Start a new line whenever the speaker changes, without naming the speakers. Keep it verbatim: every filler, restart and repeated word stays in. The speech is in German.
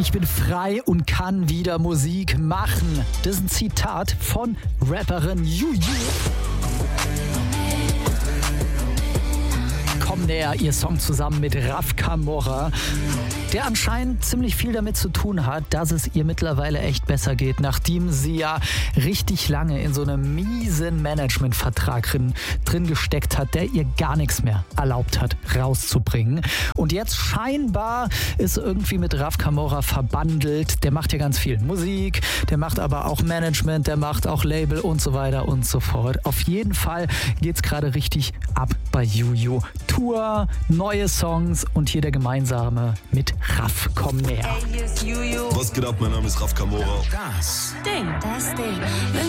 Ich bin frei und kann wieder Musik machen. Das ist ein Zitat von Rapperin Juju. Komm näher, ihr Song zusammen mit Raf Camora, der anscheinend ziemlich viel damit zu tun hat, dass es ihr mittlerweile echt besser geht, nachdem sie ja richtig lange in so einem miesen Managementvertrag drin, drin gesteckt hat, der ihr gar nichts mehr erlaubt hat, rauszubringen. Und jetzt scheinbar ist irgendwie mit Raf Camora verbandelt. Der macht ja ganz viel Musik, der macht aber auch Management, der macht auch Label und so weiter und so fort. Auf jeden Fall geht's gerade richtig ab bei Juju. Tour, neue Songs und hier der gemeinsame mit Raf, komm näher.
Was geht ab? Mein Name ist Raf Camora.
Das
Ding.
Das Ding.